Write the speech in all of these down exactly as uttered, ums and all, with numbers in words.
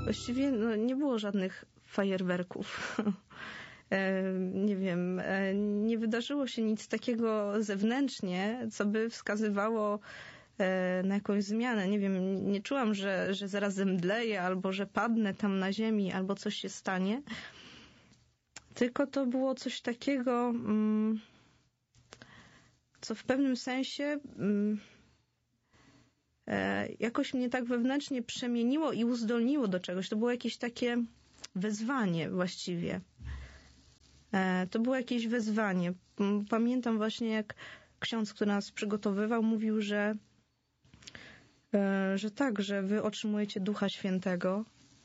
Właściwie no, nie było żadnych fajerwerków. Nie wiem, nie wydarzyło się nic takiego zewnętrznie, co by wskazywało na jakąś zmianę. Nie wiem, nie czułam, że, że zaraz zemdleję, albo że padnę tam na ziemi, albo coś się stanie. Tylko to było coś takiego, co w pewnym sensie jakoś mnie tak wewnętrznie przemieniło i uzdolniło do czegoś. To było jakieś takie wezwanie właściwie. To było jakieś wezwanie. Pamiętam właśnie, jak ksiądz, który nas przygotowywał, mówił, że, że tak, że wy otrzymujecie Ducha Świętego,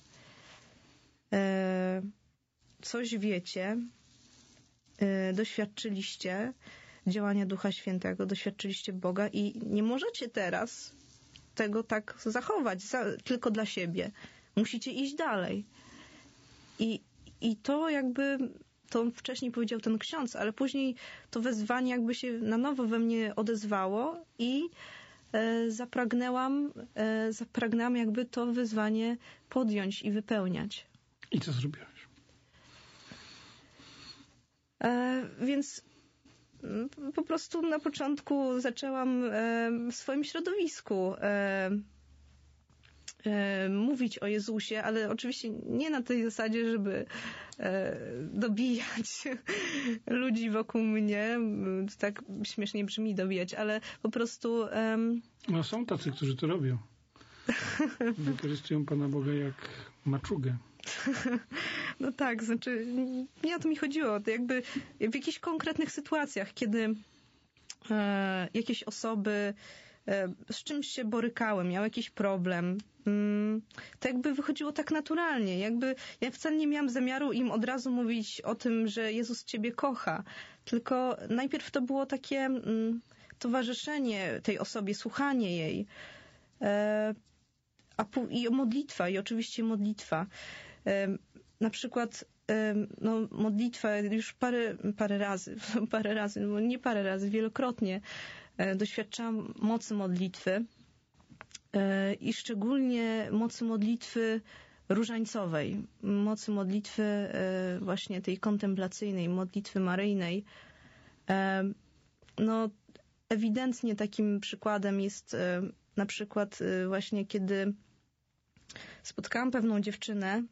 coś wiecie, doświadczyliście działania Ducha Świętego, doświadczyliście Boga i nie możecie teraz tego tak zachować za, tylko dla siebie. Musicie iść dalej. I, i to jakby, to wcześniej powiedział ten ksiądz, ale później to wezwanie jakby się na nowo we mnie odezwało i e, zapragnęłam, e, zapragnęłam jakby to wyzwanie podjąć i wypełniać. I co zrobiłaś? E, więc po prostu na początku zaczęłam w swoim środowisku mówić o Jezusie, ale oczywiście nie na tej zasadzie, żeby dobijać ludzi wokół mnie. To tak śmiesznie brzmi dobijać, ale po prostu... No są tacy, którzy to robią. Wykorzystują Pana Boga jak maczugę. No tak, znaczy nie o to mi chodziło. To jakby w jakichś konkretnych sytuacjach, kiedy e, jakieś osoby e, z czymś się borykały, miały jakiś problem, mm, to jakby wychodziło tak naturalnie. Jakby ja wcale nie miałam zamiaru im od razu mówić o tym, że Jezus ciebie kocha. Tylko najpierw to było takie mm, towarzyszenie tej osobie, słuchanie jej. E, a pu- i modlitwa, i oczywiście modlitwa. Na przykład no, modlitwa już parę, parę razy, parę razy, no nie parę razy, wielokrotnie doświadczałam mocy modlitwy i szczególnie mocy modlitwy różańcowej, mocy modlitwy właśnie tej kontemplacyjnej, modlitwy maryjnej. No ewidentnie takim przykładem jest na przykład właśnie kiedy spotkałam pewną dziewczynę.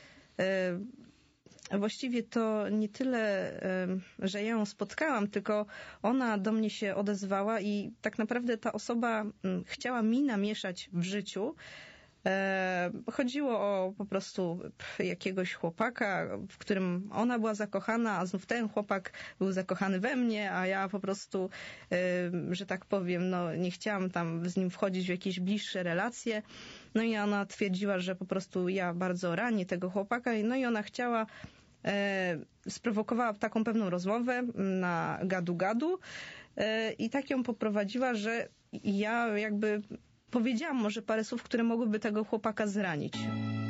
Właściwie to nie tyle, że ja ją spotkałam, tylko ona do mnie się odezwała i tak naprawdę ta osoba chciała mi namieszać w życiu. Chodziło o po prostu jakiegoś chłopaka, w którym ona była zakochana, a znów ten chłopak był zakochany we mnie, a ja po prostu, że tak powiem, no nie chciałam tam z nim wchodzić w jakieś bliższe relacje. No i ona twierdziła, że po prostu ja bardzo ranię tego chłopaka. No i ona chciała, sprowokowała taką pewną rozmowę na gadu-gadu i tak ją poprowadziła, że ja jakby powiedziałam może parę słów, które mogłyby tego chłopaka zranić.